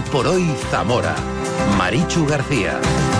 por Hoy Zamora. Marichu García.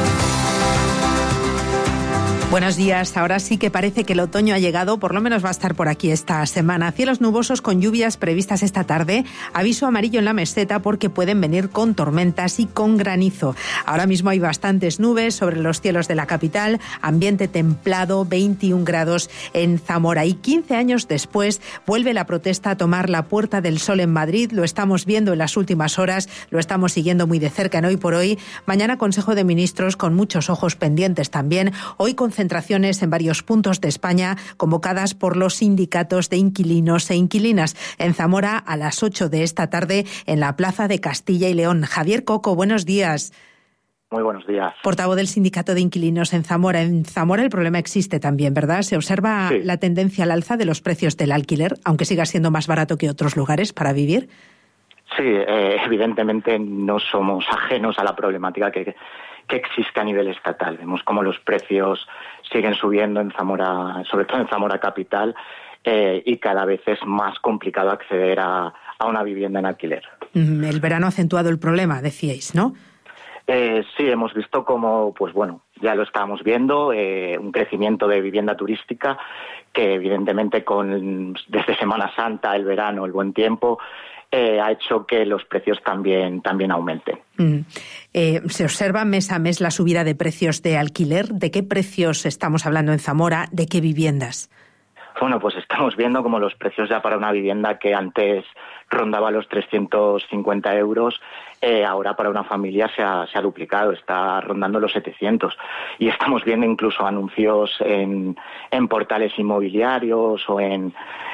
Buenos días. Ahora sí que parece que el otoño ha llegado, por lo menos va a estar por aquí esta semana. Cielos nubosos con lluvias previstas esta tarde. Aviso amarillo en la meseta porque pueden venir con tormentas y con granizo. Ahora mismo hay bastantes nubes sobre los cielos de la capital. Ambiente templado, 21 grados en Zamora. Y 15 años después vuelve la protesta a tomar la Puerta del Sol en Madrid. Lo estamos viendo en las últimas horas. Lo estamos siguiendo muy de cerca en Hoy por Hoy. Mañana Consejo de Ministros con muchos ojos pendientes también. Hoy concentraciones en varios puntos de España convocadas por los sindicatos de inquilinos e inquilinas. En Zamora a las 8 de esta tarde en la Plaza de Castilla y León. Javier Coco, buenos días. Muy buenos días. Portavoz del Sindicato de Inquilinos en Zamora. En Zamora el problema existe también, ¿verdad? Se observa la tendencia al alza de los precios del alquiler, aunque siga siendo más barato que otros lugares para vivir. Sí, evidentemente no somos ajenos a la problemática que existe a nivel estatal. Vemos cómo los precios siguen subiendo en Zamora, sobre todo en Zamora capital, y cada vez es más complicado acceder a una vivienda en alquiler. El verano ha acentuado el problema, decíais, ¿no? Sí, hemos visto como, pues bueno, ya lo estábamos viendo, un crecimiento de vivienda turística que evidentemente desde Semana Santa, el verano, el buen tiempo, ha hecho que los precios también aumenten. ¿Se observa mes a mes la subida de precios de alquiler? ¿De qué precios estamos hablando en Zamora? ¿De qué viviendas? Bueno, pues estamos viendo como los precios ya para una vivienda que antes rondaba los 350 euros, ahora para una familia se ha duplicado, está rondando los 700. Y estamos viendo incluso anuncios en portales inmobiliarios o en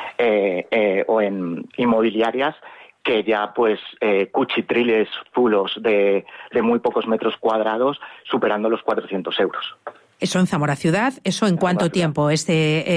inmobiliarias que ya pues cuchitriles fulos de muy pocos metros cuadrados superando los 400 euros. ¿Eso en Zamora ciudad? ¿Eso en cuánto tiempo? Esa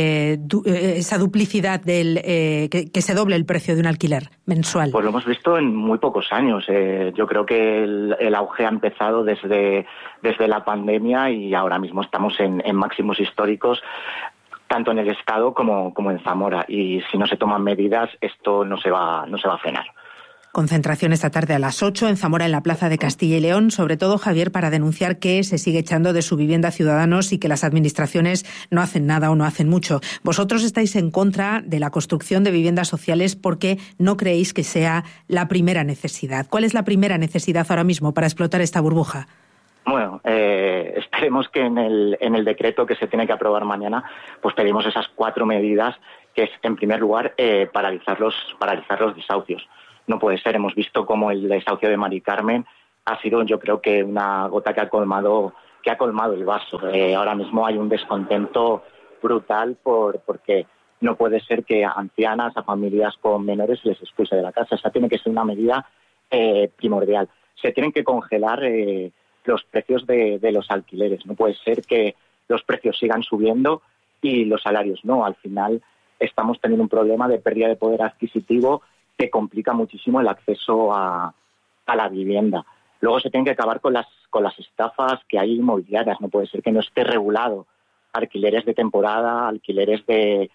duplicidad que se doble el precio de un alquiler mensual. Pues lo hemos visto en muy pocos años. Yo creo que el auge ha empezado desde la pandemia y ahora mismo estamos en máximos históricos, tanto en el Estado como en Zamora. Y si no se toman medidas, esto no se va a frenar. Concentración esta tarde a las 8 en Zamora, en la Plaza de Castilla y León, sobre todo, Javier, para denunciar que se sigue echando de su vivienda a ciudadanos y que las administraciones no hacen nada o no hacen mucho. Vosotros estáis en contra de la construcción de viviendas sociales porque no creéis que sea la primera necesidad. ¿Cuál es la primera necesidad ahora mismo para explotar esta burbuja? Bueno, esperemos que en el decreto que se tiene que aprobar mañana, pues pedimos esas 4 medidas, que es, en primer lugar, paralizar los desahucios. No puede ser. Hemos visto cómo el desahucio de Mari Carmen ha sido, yo creo que una gota que ha colmado el vaso. Ahora mismo hay un descontento brutal porque no puede ser que a ancianas, a familias con menores les expulse de la casa. Esa tiene que ser una medida primordial. Se tienen que congelar los precios de los alquileres. No puede ser que los precios sigan subiendo y los salarios no. Al final estamos teniendo un problema de pérdida de poder adquisitivo que complica muchísimo el acceso a la vivienda. Luego se tienen que acabar con las estafas que hay inmobiliarias. No puede ser que no esté regulado alquileres de temporada, alquileres de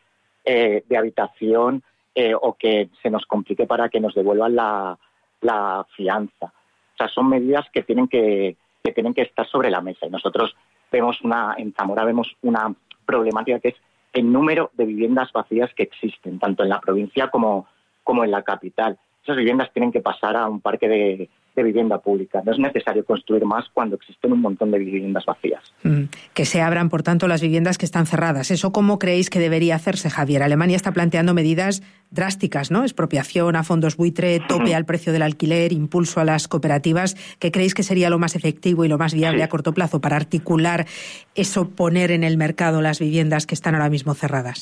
habitación, o que se nos complique para que nos devuelvan la fianza. O sea, son medidas que tienen que estar sobre la mesa. Y nosotros en Zamora vemos una problemática que es el número de viviendas vacías que existen, tanto en la provincia como en la capital. Esas viviendas tienen que pasar a un parque de vivienda pública. No es necesario construir más cuando existen un montón de viviendas vacías. Que se abran, por tanto, las viviendas que están cerradas. ¿Eso cómo creéis que debería hacerse, Javier? Alemania está planteando medidas drásticas, ¿no? Expropiación a fondos buitre, tope al precio del alquiler, impulso a las cooperativas. ¿Qué creéis que sería lo más efectivo y lo más viable a corto plazo para articular eso, poner en el mercado las viviendas que están ahora mismo cerradas?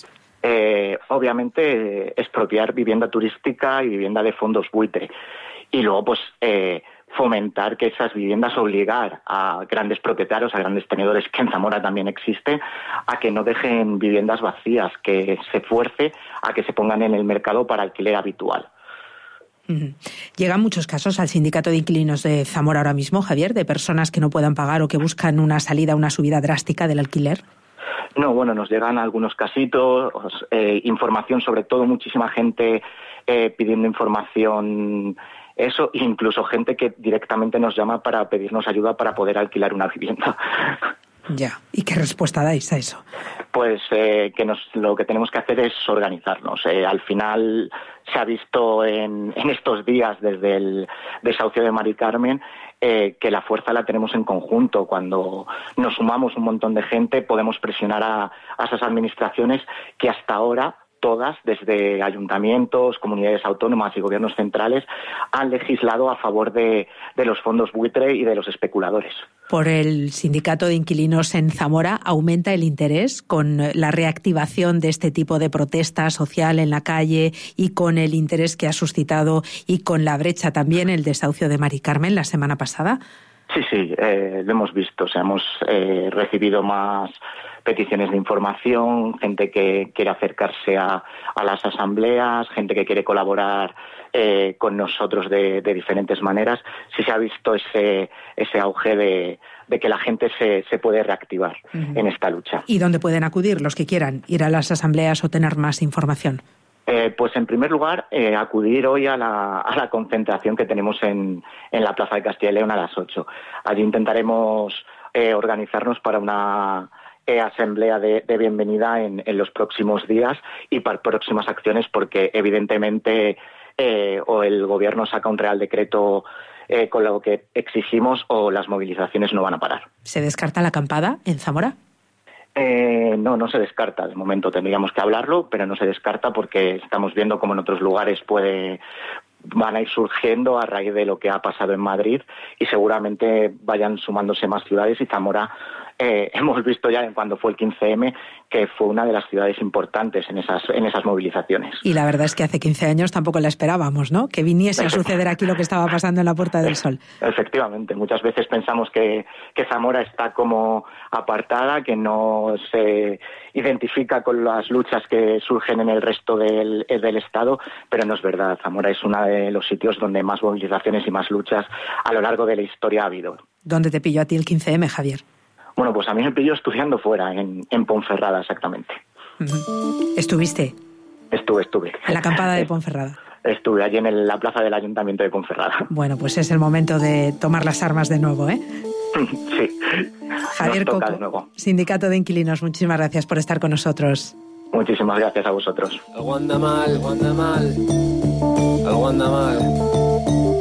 Obviamente, expropiar vivienda turística y vivienda de fondos buitre. Y luego, pues, fomentar que esas viviendas, obligar a grandes propietarios, a grandes tenedores, que en Zamora también existe, a que no dejen viviendas vacías, que se fuerce a que se pongan en el mercado para alquiler habitual. Llegan muchos casos al Sindicato de Inquilinos de Zamora ahora mismo, Javier, de personas que no puedan pagar o que buscan una salida, una subida drástica del alquiler. No, bueno, nos llegan algunos casitos, información, sobre todo muchísima gente pidiendo información Eso, incluso gente que directamente nos llama para pedirnos ayuda para poder alquilar una vivienda. Ya. ¿Y qué respuesta dais a eso? Pues lo que tenemos que hacer es organizarnos. Al final se ha visto en estos días desde el desahucio de Mari Carmen que la fuerza la tenemos en conjunto. Cuando nos sumamos un montón de gente podemos presionar a esas administraciones que hasta ahora todas, desde ayuntamientos, comunidades autónomas y gobiernos centrales, han legislado a favor de los fondos buitre y de los especuladores. Por el sindicato de inquilinos en Zamora, ¿aumenta el interés con la reactivación de este tipo de protesta social en la calle y con el interés que ha suscitado y con la brecha también el desahucio de Mari Carmen la semana pasada? Sí, lo hemos visto. O sea, hemos recibido más peticiones de información, gente que quiere acercarse a las asambleas, gente que quiere colaborar con nosotros de diferentes maneras. Sí se ha visto ese auge de que la gente se puede reactivar en esta lucha. ¿Y dónde pueden acudir los que quieran ir a las asambleas o tener más información? Pues en primer lugar, acudir hoy a la concentración que tenemos en la Plaza de Castilla y León a las 8. Allí intentaremos organizarnos para una asamblea de bienvenida en los próximos días y para próximas acciones, porque evidentemente o el gobierno saca un real decreto con lo que exigimos o las movilizaciones no van a parar. ¿Se descarta la acampada en Zamora? No se descarta. De momento tendríamos que hablarlo, pero no se descarta porque estamos viendo cómo en otros lugares van a ir surgiendo a raíz de lo que ha pasado en Madrid y seguramente vayan sumándose más ciudades, y Zamora hemos visto ya cuando fue el 15M que fue una de las ciudades importantes en esas movilizaciones. Y la verdad es que hace 15 años tampoco la esperábamos, ¿no? Que viniese a suceder aquí lo que estaba pasando en la Puerta del Sol. Efectivamente, muchas veces pensamos que Zamora está como apartada, que no se identifica con las luchas que surgen en el resto del Estado, pero no es verdad. Zamora es uno de los sitios donde más movilizaciones y más luchas a lo largo de la historia ha habido. ¿Dónde te pilló a ti el 15M, Javier? Bueno, pues a mí me pilló estudiando fuera, en Ponferrada, exactamente. ¿Estuviste? Estuve. En la acampada de Ponferrada. Estuve allí en la plaza del Ayuntamiento de Ponferrada. Bueno, pues es el momento de tomar las armas de nuevo, ¿eh? Sí. Javier Coco, Sindicato de Inquilinos, muchísimas gracias por estar con nosotros. Muchísimas gracias a vosotros. Algo anda mal, algo anda mal.